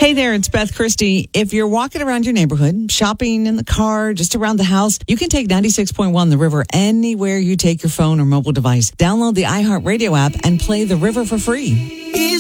Hey there, it's Beth Christie. If you're walking around your neighborhood, shopping in the car, just around the house, you can take 96.1 The River anywhere you take your phone or mobile device. Download the iHeartRadio app and play The River for free.